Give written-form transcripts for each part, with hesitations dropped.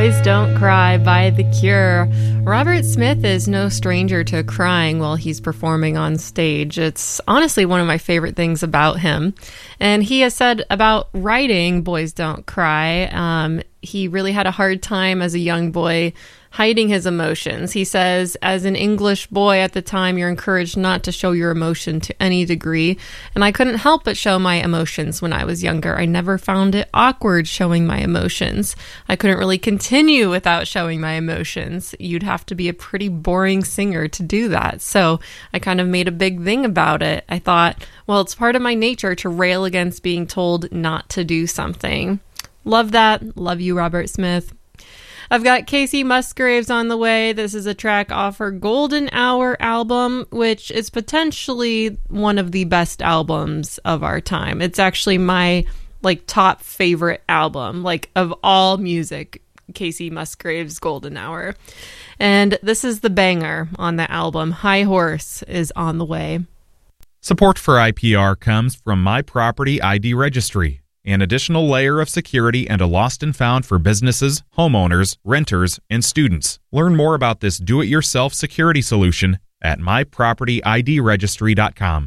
Boys Don't Cry by The Cure. Robert Smith is no stranger to crying while he's performing on stage. It's honestly one of my favorite things about him. And he has said about writing Boys Don't Cry, he really had a hard time as a young boy hiding his emotions. He says, as an English boy at the time, you're encouraged not to show your emotion to any degree. And I couldn't help but show my emotions when I was younger. I never found it awkward showing my emotions. I couldn't really continue without showing my emotions. You'd have to be a pretty boring singer to do that. So I kind of made a big thing about it. I thought, well, it's part of my nature to rail against being told not to do something. Love that. Love you, Robert Smith. I've got Kacey Musgraves on the way. This is a track off her Golden Hour album, which is potentially one of the best albums of our time. It's actually my top favorite album, of all music, Kacey Musgraves' Golden Hour. And this is the banger on the album. High Horse is on the way. Support for IPR comes from My Property ID Registry, an additional layer of security and a lost and found for businesses, homeowners, renters, and students. Learn more about this do-it-yourself security solution at mypropertyidregistry.com.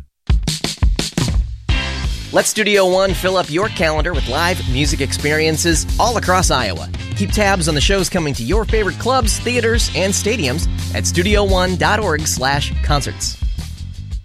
Let Studio One fill up your calendar with live music experiences all across Iowa. Keep tabs on the shows coming to your favorite clubs, theaters, and stadiums at studioone.org/concerts.